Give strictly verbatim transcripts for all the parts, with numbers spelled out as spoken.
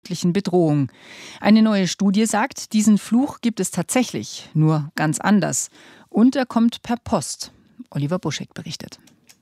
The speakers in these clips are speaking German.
tödlichen Bedrohung. Eine neue Studie sagt, diesen Fluch gibt es tatsächlich, nur ganz anders. Und er kommt per Post. Oliver Buschek berichtet.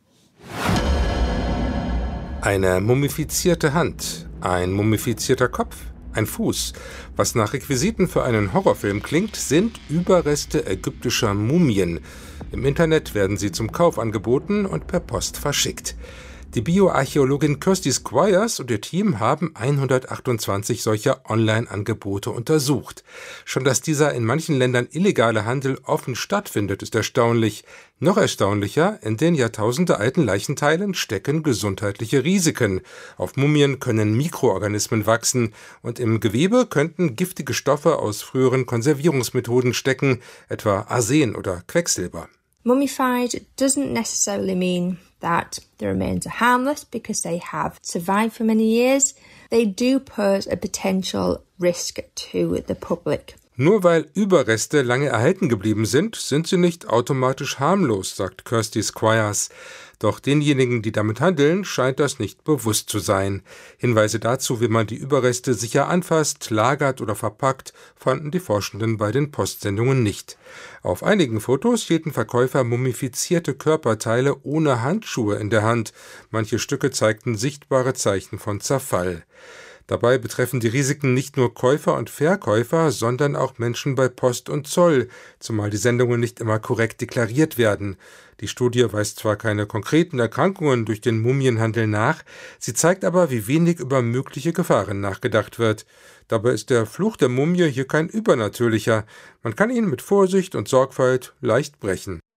Eine mumifizierte Hand, ein mumifizierter Kopf, ein Fuß. Was nach Requisiten für einen Horrorfilm klingt, sind Überreste ägyptischer Mumien. Im Internet werden sie zum Kauf angeboten und per Post verschickt. Die Bioarchäologin Kirsty Squires und ihr Team haben hundertachtundzwanzig solcher Online-Angebote untersucht. Schon dass dieser in manchen Ländern illegale Handel offen stattfindet, ist erstaunlich. Noch erstaunlicher, in den jahrtausendealten Leichenteilen stecken gesundheitliche Risiken. Auf Mumien können Mikroorganismen wachsen und im Gewebe könnten giftige Stoffe aus früheren Konservierungsmethoden stecken, etwa Arsen oder Quecksilber. Mummified doesn't necessarily mean that the remains are harmless because they have survived for many years. They do pose a potential risk to the public. Nur weil Überreste lange erhalten geblieben sind, sind sie nicht automatisch harmlos, sagt Kirsty Squires. Doch denjenigen, die damit handeln, scheint das nicht bewusst zu sein. Hinweise dazu, wie man die Überreste sicher anfasst, lagert oder verpackt, fanden die Forschenden bei den Postsendungen nicht. Auf einigen Fotos hielten Verkäufer mumifizierte Körperteile ohne Handschuhe in der Hand. Manche Stücke zeigten sichtbare Zeichen von Zerfall. Dabei betreffen die Risiken nicht nur Käufer und Verkäufer, sondern auch Menschen bei Post und Zoll, zumal die Sendungen nicht immer korrekt deklariert werden. Die Studie weist zwar keine konkreten Erkrankungen durch den Mumienhandel nach, sie zeigt aber, wie wenig über mögliche Gefahren nachgedacht wird. Dabei ist der Fluch der Mumie hier kein übernatürlicher. Man kann ihn mit Vorsicht und Sorgfalt leicht brechen.